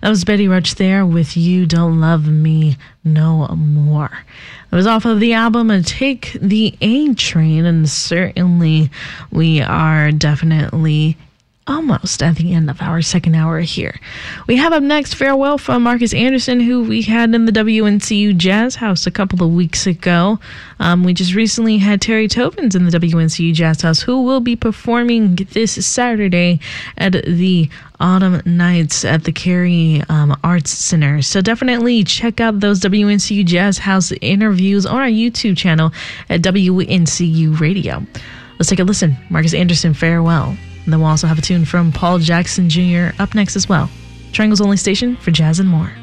That was Betty Roach there with You Don't Love Me No More. It was off of the album Take the A Train, and certainly we are definitely almost at the end of our second hour here. We have up next Farewell from Marcus Anderson, who we had in the WNCU Jazz House a couple of weeks ago. We just recently had Terry Tobins in the WNCU Jazz House, who will be performing this Saturday at the Autumn Nights at the Cary Arts Center. So definitely check out those WNCU Jazz House interviews on our YouTube channel at WNCU Radio. Let's take a listen. Marcus Anderson, Farewell. And then we'll also have a tune from Paul Jackson Jr. up next as well. Triangle's only station for jazz and more.